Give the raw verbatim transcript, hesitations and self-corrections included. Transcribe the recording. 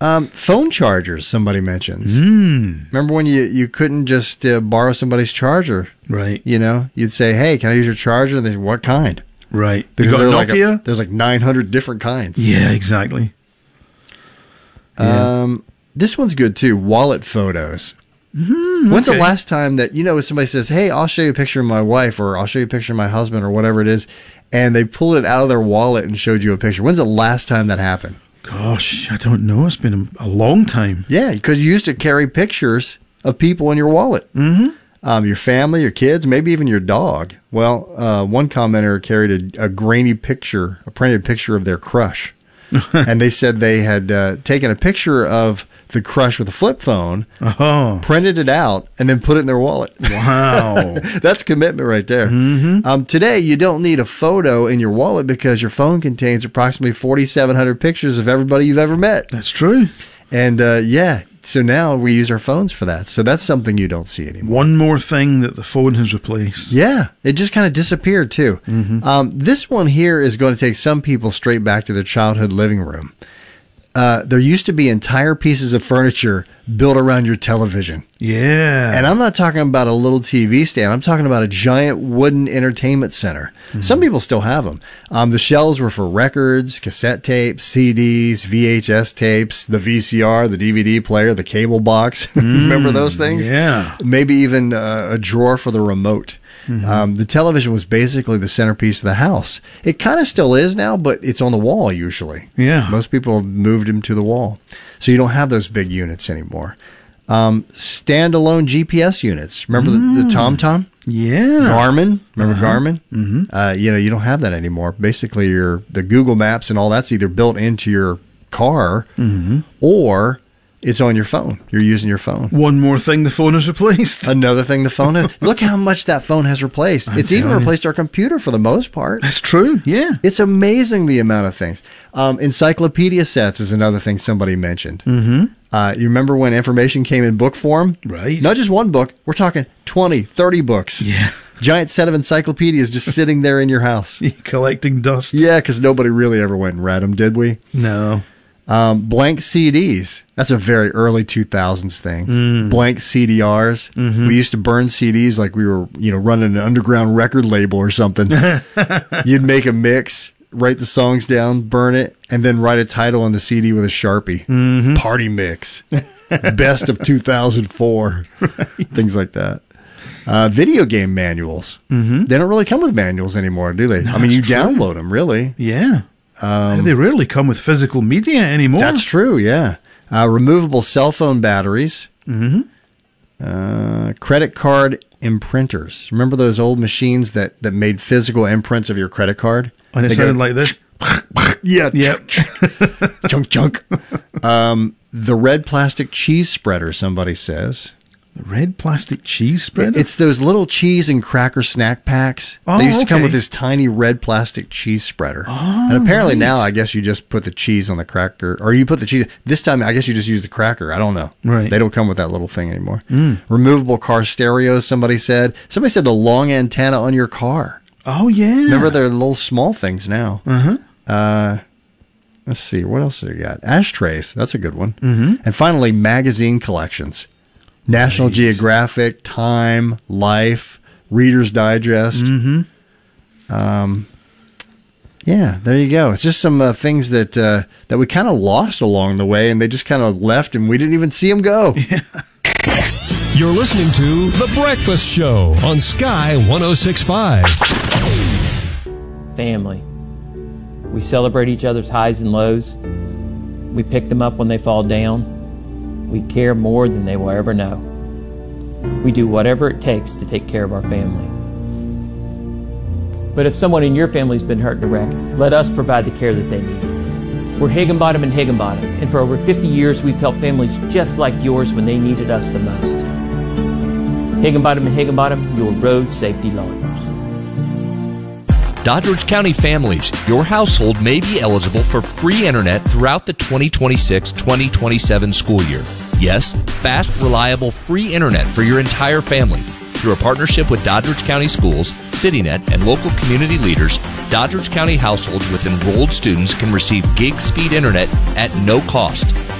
Um, phone chargers, somebody mentions. Mm. Remember when you, you couldn't just uh, borrow somebody's charger? Right. You know, you'd say, hey, can I use your charger? And they say, what kind? Right. Because you got a like Nokia? a, there's like nine hundred different kinds. Yeah, exactly. Yeah. Um, this one's good too. Wallet photos. Mm, When's okay. the last time that, you know, somebody says, hey, I'll show you a picture of my wife, or I'll show you a picture of my husband, or whatever it is, and they pulled it out of their wallet and showed you a picture? When's the last time that happened? Gosh, I don't know. It's been a, a long time. Yeah, because you used to carry pictures of people in your wallet. Mm-hmm. Um, your family, your kids, maybe even your dog. Well, uh, one commenter carried a, a grainy picture, a printed picture of their crush. And they said they had uh, taken a picture of the crush with a flip phone, Oh. printed it out, and then put it in their wallet. Wow. That's commitment right there. Mm-hmm. Um, today, you don't need a photo in your wallet because your phone contains approximately forty-seven hundred pictures of everybody you've ever met. That's true. And uh, yeah, so now we use our phones for that. So that's something you don't see anymore. One more thing that the phone has replaced. Yeah, it just kind of disappeared too. Mm-hmm. Um, this one here is going to take some people straight back to their childhood living room. Uh, there used to be entire pieces of furniture built around your television. Yeah. And I'm not talking about a little T V stand. I'm talking about a giant wooden entertainment center. Mm-hmm. Some people still have them. Um, the shelves were for records, cassette tapes, C Ds, V H S tapes, the V C R, the D V D player, the cable box. Mm, Remember those things? Yeah. Maybe even uh, a drawer for the remote. Mm-hmm. Um, the television was basically the centerpiece of the house. It kind of still is now, but it's on the wall usually. Yeah. Most people have moved him to the wall. So you don't have those big units anymore. Um, standalone G P S units. Remember mm. the, the TomTom? Yeah. Garmin. Remember uh-huh. Garmin? Mm-hmm. Uh, you know, you don't have that anymore. Basically, your the Google Maps and all that's either built into your car mm-hmm. or it's on your phone. You're using your phone. One more thing the phone has replaced. Another thing the phone has. Look how much that phone has replaced. I'm it's even you. replaced our computer for the most part. That's true, yeah. It's amazing the amount of things. Um, encyclopedia sets is another thing somebody mentioned. Mm-hmm. Uh, you remember when information came in book form? Right. Not just one book. We're talking twenty, thirty books. Yeah. Giant set of encyclopedias just sitting there in your house. Collecting dust. Yeah, because nobody really ever went and read them, did we? No. Um, blank C Ds. That's a very early two thousands thing. Mm. Blank C D Rs. Mm-hmm. We used to burn C Ds like we were, you know, running an underground record label or something. You'd make a mix, write the songs down, burn it, and then write a title on the C D with a Sharpie. Mm-hmm. Party mix. Best of two thousand four. Right. Things like that. Uh, video game manuals. Mm-hmm. They don't really come with manuals anymore, do they? No, I mean, you true. download them, really. Yeah. Um, they rarely come with physical media anymore. That's true, yeah. Uh, removable cell phone batteries. Mm-hmm. Uh, credit card imprinters. Remember those old machines that, that made physical imprints of your credit card? And it They sounded go, like this. yeah, Yep. chunk, chunk. Um, the red plastic cheese spreader, somebody says. The red plastic cheese spreader? It's those little cheese and cracker snack packs. Oh, they used to come okay. with this tiny red plastic cheese spreader. Oh, and apparently nice. now, I guess you just put the cheese on the cracker, or you put the cheese. This time, I guess you just use the cracker. I don't know. Right. They don't come with that little thing anymore. Mm. Removable car stereos, somebody said. Somebody said the long antenna on your car. Oh, yeah. Remember, they're little small things now. Uh-huh. Uh, let's see. What else do you got? Ashtrays. That's a good one. Mm-hmm. And finally, magazine collections. National Nice. Geographic, Time, Life, Reader's Digest. Mm-hmm. Um, yeah, there you go. It's just some uh, things that uh, that we kind of lost along the way, and they just kind of left, and we didn't even see them go. Yeah. You're listening to The Breakfast Show on Sky one oh six point five. Family. We celebrate each other's highs and lows. We pick them up when they fall down. We care more than they will ever know. We do whatever it takes to take care of our family. But if someone in your family's been hurt in a wreck, let us provide the care that they need. We're Higginbottom and Higginbottom, and for over fifty years we've helped families just like yours when they needed us the most. Higginbottom and Higginbottom, your road safety lawyers. Doddridge County families, your household may be eligible for free internet throughout the twenty twenty-six twenty twenty-seven school year. Yes, fast, reliable, free internet for your entire family. Through a partnership with Doddridge County Schools, CityNet, and local community leaders, Doddridge County households with enrolled students can receive gig speed internet at no cost.